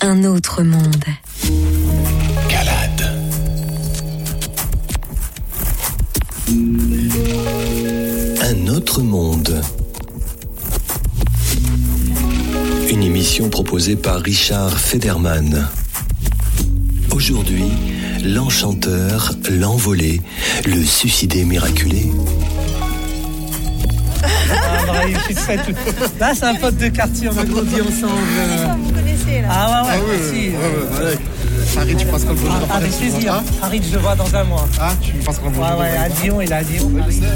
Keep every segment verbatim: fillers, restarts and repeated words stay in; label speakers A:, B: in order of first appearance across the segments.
A: Un autre monde.
B: Calade. Un autre monde. Une émission proposée par Richard Federman. Aujourd'hui, l'enchanteur, l'envolé, le suicidé miraculé.
C: Ah, bah, je suis très tout... Là, c'est un pote de quartier, on a grandi ensemble.
D: Vous connaissez là.
C: Ah ouais, ouais,
E: Ah oui,
C: merci.
E: ouais, ouais, ouais. Farid, tu passes quand le bonjour?
C: Ah, avec plaisir. Farid, je le vois dans un mois.
E: Ah, tu passes quand le bonjour?
C: Ouais, ouais, à Lyon, il est à Lyon.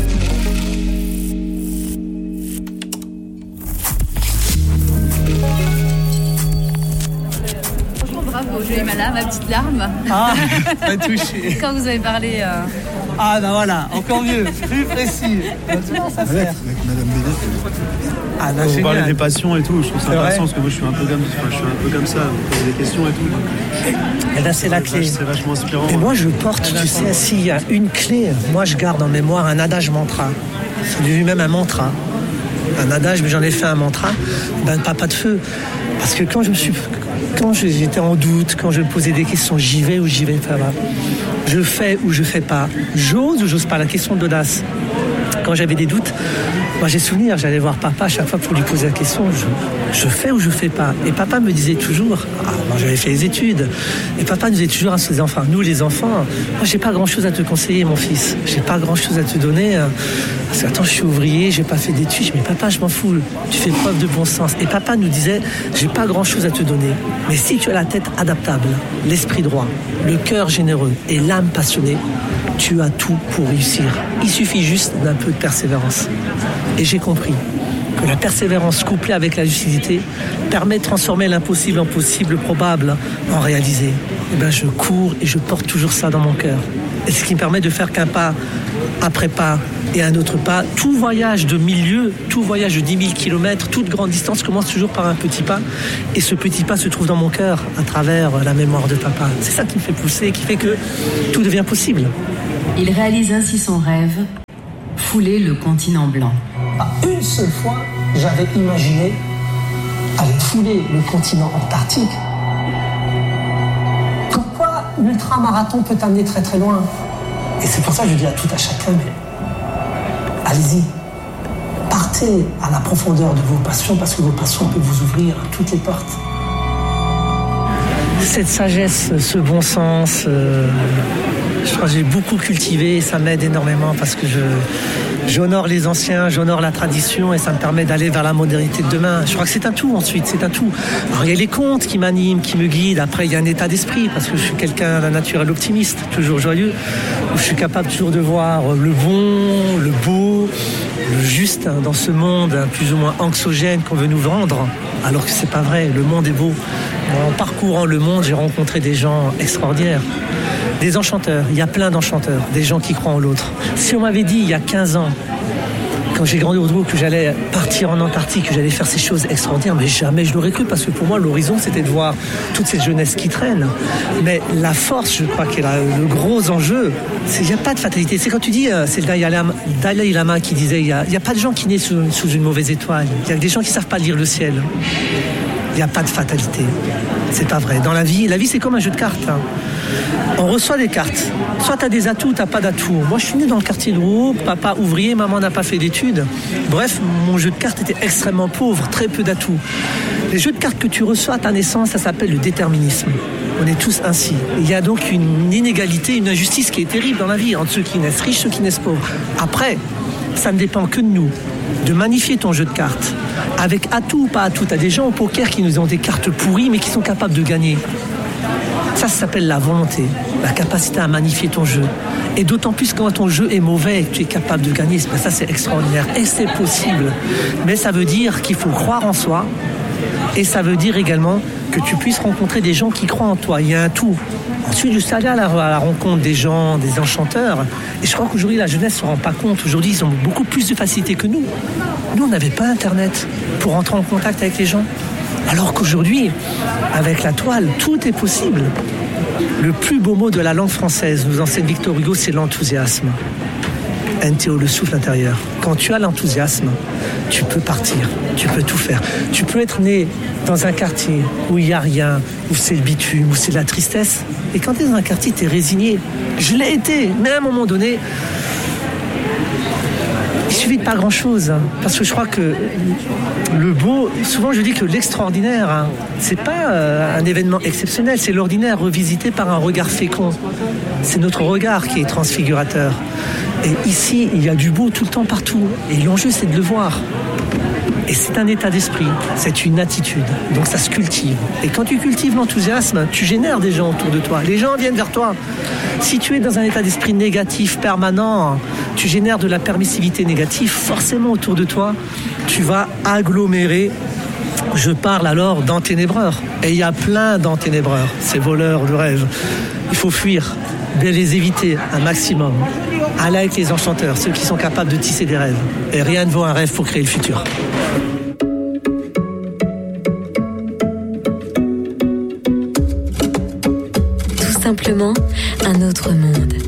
D: Franchement, bravo, je vais là, ma petite larme.
C: Ah, t'as touché.
D: Quand vous avez parlé. Euh...
C: Ah, bah voilà, encore mieux, plus précis. Tu vois, ça
E: Avec,
C: sert.
E: avec Madame Bénet.
C: Ah, bah,
F: Vous
C: génial.
F: parlez des passions et tout, je trouve ça
C: C'est vrai.
F: intéressant parce que moi je suis un peu comme, enfin, je suis un peu comme ça, vous posez des questions et tout.
C: Et là, c'est la clé.
F: C'est vachement inspirant.
C: Et moi, je porte, tu sais, s'il y a une clé, moi, je garde en mémoire un adage mantra. C'est lui-même un mantra. Un adage, mais j'en ai fait un mantra. Ben, papa de feu. Parce que quand je me suis, quand j'étais en doute, quand je me posais des questions, j'y vais ou j'y vais pas. Je fais ou je fais pas. J'ose ou j'ose pas. La question d'audace. Quand j'avais des doutes, moi j'ai souvenir, j'allais voir papa à chaque fois pour lui poser la question, je, je fais ou je fais pas. Et papa me disait toujours, ah, moi j'avais fait les études, et papa nous disait toujours à ses enfants, nous les enfants, moi j'ai pas grand chose à te conseiller mon fils, j'ai pas grand chose à te donner, parce que attends je suis ouvrier, j'ai pas fait d'études, je dis, mais papa je m'en fous, tu fais preuve de bon sens. Et papa nous disait, j'ai pas grand chose à te donner, mais si tu as la tête adaptable, l'esprit droit, le cœur généreux et l'âme passionnée, tu as tout pour réussir. Il suffit juste d'un peu de persévérance. Et j'ai compris que la persévérance couplée avec la lucidité permet de transformer l'impossible en possible, probable en réalisé. Et ben je cours et je porte toujours ça dans mon cœur. Et ce qui me permet de faire qu'un pas après pas et un autre pas. Tout voyage de mille lieues, tout voyage de dix mille kilomètres, toute grande distance commence toujours par un petit pas. Et ce petit pas se trouve dans mon cœur à travers la mémoire de papa. C'est ça qui me fait pousser, qui fait que tout devient possible.
G: Il réalise ainsi son rêve, fouler le continent blanc.
C: Une seule fois, j'avais imaginé aller fouler le continent antarctique. Pourquoi l'ultramarathon peut t'amener très très loin? Et c'est pour ça que je dis à tout à chacun, mais allez-y, partez à la profondeur de vos passions, parce que vos passions peuvent vous ouvrir toutes les portes. Cette sagesse, ce bon sens, euh, je crois que j'ai beaucoup cultivé et ça m'aide énormément parce que je, j'honore les anciens, j'honore la tradition et ça me permet d'aller vers la modernité de demain. Je crois que c'est un tout ensuite, c'est un tout. Alors il y a les contes qui m'animent, qui me guident. Après il y a un état d'esprit parce que je suis quelqu'un d'un naturel optimiste, toujours joyeux. Où je suis capable toujours de voir le bon, le beau, le juste dans ce monde plus ou moins anxiogène qu'on veut nous vendre. Alors que c'est pas vrai, le monde est beau. En parcourant le monde, j'ai rencontré des gens extraordinaires. Des enchanteurs, il y a plein d'enchanteurs, des gens qui croient en l'autre. Si on m'avait dit il y a quinze ans, quand j'ai grandi au Drou, que j'allais partir en Antarctique, que j'allais faire ces choses extraordinaires, mais jamais je l'aurais cru, parce que pour moi, l'horizon, c'était de voir toute cette jeunesse qui traîne. Mais la force, je crois, qui est là, le gros enjeu, c'est qu'il n'y a pas de fatalité. C'est quand tu dis, c'est le Dalai Lama, Dalai Lama qui disait, il n'y a, a pas de gens qui naissent sous, sous une mauvaise étoile. Il y a des gens qui ne savent pas lire le ciel. Il n'y a pas de fatalité. C'est pas vrai. Dans la vie, la vie c'est comme un jeu de cartes. Hein. On reçoit des cartes. Soit tu as des atouts, tu n'as pas d'atouts. Moi je suis né dans le quartier de Rouen, papa ouvrier, maman n'a pas fait d'études. Bref, mon jeu de cartes était extrêmement pauvre, très peu d'atouts. Les jeux de cartes que tu reçois à ta naissance, ça s'appelle le déterminisme. On est tous ainsi. Il y a donc une inégalité, une injustice qui est terrible dans la vie, entre ceux qui naissent riches et ceux qui naissent pauvres. Après, ça ne dépend que de nous, de magnifier ton jeu de cartes. Avec atout ou pas atout, tu as des gens au poker qui nous ont des cartes pourries mais qui sont capables de gagner. Ça, ça s'appelle la volonté, la capacité à magnifier ton jeu. Et d'autant plus quand ton jeu est mauvais et que tu es capable de gagner, ben ça c'est extraordinaire. Et c'est possible. Mais ça veut dire qu'il faut croire en soi. Et ça veut dire également que tu puisses rencontrer des gens qui croient en toi. Il y a un tout. Ensuite, je suis allé à la, à la rencontre des gens, des enchanteurs. Et je crois qu'aujourd'hui, la jeunesse ne se rend pas compte. Aujourd'hui, ils ont beaucoup plus de facilité que nous. Nous, on n'avait pas Internet pour entrer en contact avec les gens. Alors qu'aujourd'hui, avec la toile, tout est possible. Le plus beau mot de la langue française, nous enseigne Victor Hugo, c'est l'enthousiasme. N T O, le souffle intérieur. Quand tu as l'enthousiasme, tu peux partir, tu peux tout faire. Tu peux être né dans un quartier où il n'y a rien, où c'est le bitume, où c'est de la tristesse. Et quand tu es dans un quartier, tu es résigné. Je l'ai été, mais à un moment donné, il suffit de pas grand-chose. Hein, parce que je crois que le beau, souvent je dis que l'extraordinaire, hein, c'est pas euh, un événement exceptionnel, c'est l'ordinaire revisité par un regard fécond. C'est notre regard qui est transfigurateur. Et ici, il y a du beau tout le temps partout. Et l'enjeu, c'est de le voir. Et c'est un état d'esprit, c'est une attitude. Donc ça se cultive. Et quand tu cultives l'enthousiasme, tu génères des gens autour de toi. Les gens viennent vers toi. Si tu es dans un état d'esprit négatif permanent, tu génères de la permissivité négative, forcément autour de toi, tu vas agglomérer. Je parle alors d'enténébreurs. Et il y a plein d'enténébreurs, ces voleurs de rêves. Il faut fuir, bien les éviter un maximum. Aller avec les enchanteurs, ceux qui sont capables de tisser des rêves. Et rien ne vaut un rêve pour créer le futur.
A: Tout simplement, un autre monde.